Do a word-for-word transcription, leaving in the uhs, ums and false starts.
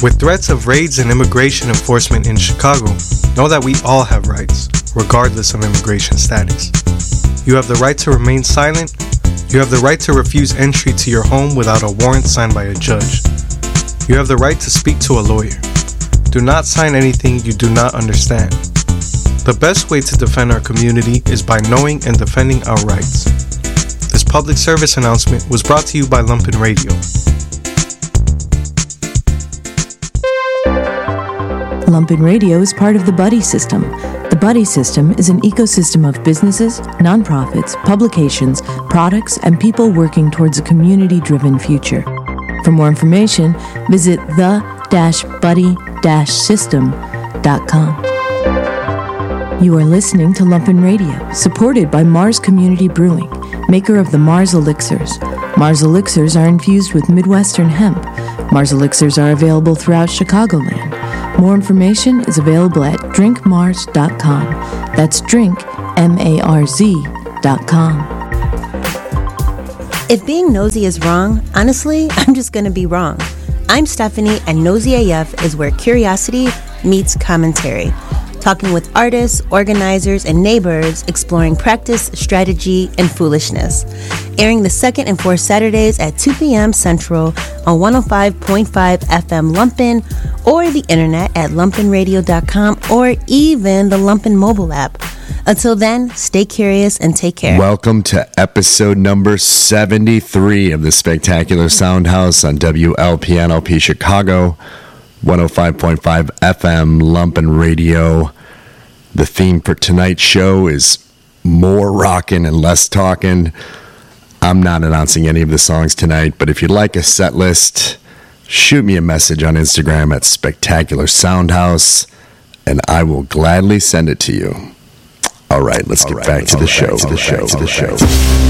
With threats of raids and immigration enforcement in Chicago, know that we all have rights, regardless of immigration status. You have the right to remain silent. You have the right to refuse entry to your home without a warrant signed by a judge. You have the right to speak to a lawyer. Do not sign anything you do not understand. The best way to defend our community is by knowing and defending our rights. This public service announcement was brought to you by Lumpen Radio. Lumpen Radio is part of the Buddy System. The Buddy System is an ecosystem of businesses, nonprofits, publications, products, and people working towards a community-driven future. For more information, visit the dash buddy dash system dot com. You are listening to Lumpen Radio, supported by Mars Community Brewing, maker of the Mars Elixirs. Mars Elixirs are infused with Midwestern hemp. Mars Elixirs are available throughout Chicagoland. More information is available at drink mars dot com. That's drink, M A R Z, dot com. If being nosy is wrong, honestly, I'm just going to be wrong. I'm Stephanie, and Nosy A F is where curiosity meets commentary. Talking with artists, organizers, and neighbors, exploring practice, strategy, and foolishness. Airing the second and fourth Saturdays at two p.m. Central on one oh five point five F M Lumpen, or the internet at lumpen radio dot com, or even the Lumpen mobile app. Until then, stay curious and take care. Welcome to episode number seventy-three of the Spectacular Sound House on W L P N L P Chicago, one oh five point five F M Lumpen Radio. The theme for tonight's show is more rockin' and less talking. I'm not announcing any of the songs tonight, but if you'd like a set list, shoot me a message on Instagram at Spectacular Soundhouse, and I will gladly send it to you. All right, let's get back to the show. To the show. To the show.